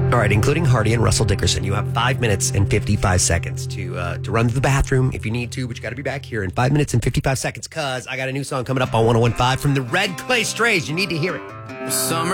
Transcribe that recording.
All right, including Hardy and Russell Dickerson. You have 5 minutes and 55 seconds to run to the bathroom if you need to, but you got to be back here in 5 minutes and 55 seconds because I got a new song coming up on 101.5 from the Red Clay Strays. You need to hear it. Summer